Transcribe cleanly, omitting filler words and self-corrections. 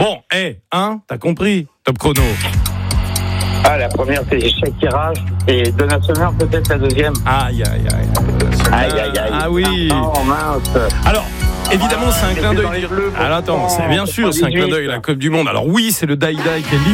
Bon, t'as compris, top chrono. Ah, la première, c'est Shakira. Et Donna Summer, peut-être la deuxième. Aïe. Ah oui. Oh, mince. Alors, évidemment, c'est un clin d'œil. dans les bleus, Alors attends, c'est bien sûr, c'est un clin d'œil à la Coupe du Monde. Alors oui, c'est le Die Die qui est